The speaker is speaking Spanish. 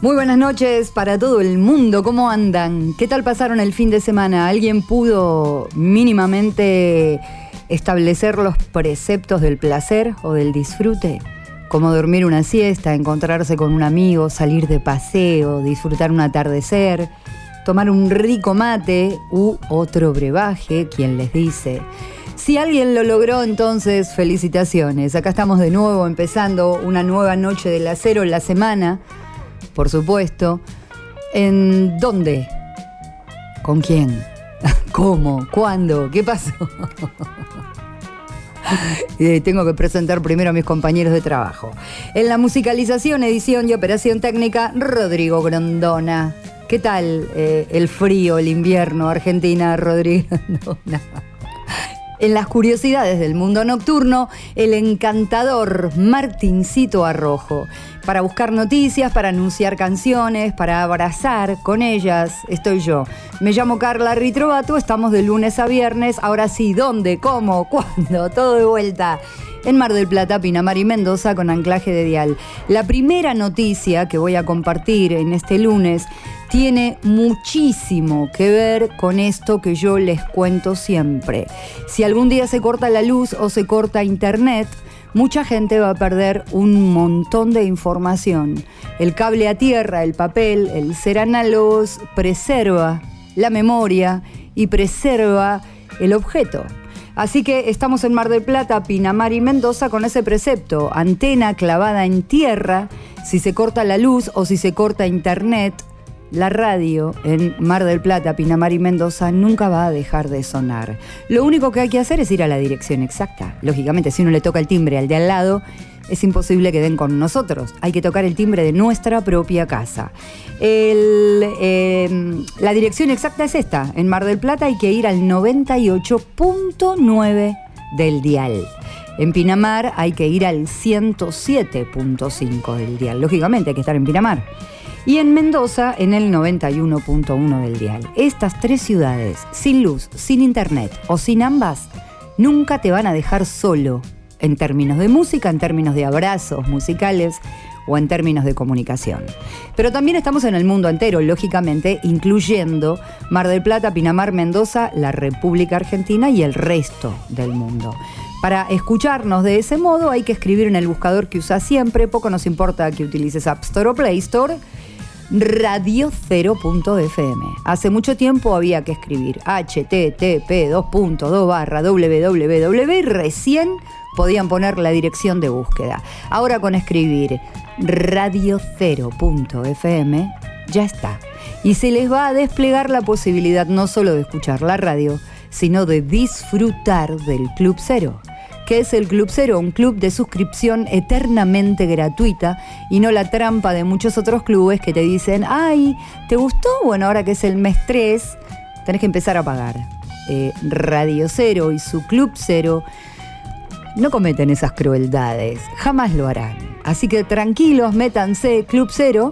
Muy buenas noches para todo el mundo, ¿cómo andan? ¿Qué tal pasaron el fin de semana? ¿Alguien pudo mínimamente establecer los preceptos del placer o del disfrute? Como dormir una siesta, encontrarse con un amigo, salir de paseo, disfrutar un atardecer, tomar un rico mate u otro brebaje, quien les dice. Si alguien lo logró, entonces felicitaciones. Acá estamos de nuevo empezando una nueva noche del acero, la semana, por supuesto. ¿En dónde? ¿Con quién? ¿Cómo? ¿Cuándo? ¿Qué pasó? Tengo que presentar primero a mis compañeros de trabajo. En la musicalización, edición y operación técnica, Rodrigo Grondona. ¿Qué tal el frío, el invierno, Argentina, Rodrigo Grondona? En las curiosidades del mundo nocturno, el encantador Martincito Arrojo. Para buscar noticias, para anunciar canciones, para abrazar con ellas, estoy yo. Me llamo Carla Ritrovato, estamos de lunes a viernes. Ahora sí, ¿dónde? ¿Cómo? ¿Cuándo? Todo de vuelta. En Mar del Plata, Pinamar y Mendoza con anclaje de dial. La primera noticia que voy a compartir en este lunes tiene muchísimo que ver con esto que yo les cuento siempre. Si algún día se corta la luz o se corta internet, mucha gente va a perder un montón de información. El cable a tierra, el papel, el ser análogos preserva la memoria y preserva el objeto. Así que estamos en Mar del Plata, Pinamar y Mendoza con ese precepto. Antena clavada en tierra, si se corta la luz o si se corta internet, la radio en Mar del Plata, Pinamar y Mendoza nunca va a dejar de sonar. Lo único que hay que hacer es ir a la dirección exacta. Lógicamente, si uno le toca el timbre al de al lado, es imposible que den con nosotros. Hay que tocar el timbre de nuestra propia casa. La dirección exacta es esta. En Mar del Plata hay que ir al 98.9 del dial. En Pinamar hay que ir al 107.5 del dial. Lógicamente hay que estar en Pinamar. Y en Mendoza, en el 91.1 del dial. Estas tres ciudades, sin luz, sin internet o sin ambas, nunca te van a dejar solo en términos de música, en términos de abrazos musicales o en términos de comunicación. Pero también estamos en el mundo entero, lógicamente, incluyendo Mar del Plata, Pinamar, Mendoza, la República Argentina y el resto del mundo. Para escucharnos de ese modo hay que escribir en el buscador que usas siempre, poco nos importa que utilices App Store o Play Store, radiocero.fm. Hace mucho tiempo había que escribir http://www y recién podían poner la dirección de búsqueda. Ahora con escribir radiocero.fm ya está. Y se les va a desplegar la posibilidad no solo de escuchar la radio, sino de disfrutar del Club Cero. ¿Qué es el Club Cero? Un club de suscripción eternamente gratuita y no la trampa de muchos otros clubes que te dicen, ay, ¿te gustó? Bueno, ahora que es el mes 3, tenés que empezar a pagar. Radio Cero y su Club Cero no cometen esas crueldades, jamás lo harán. Así que tranquilos, métanse, Club Cero,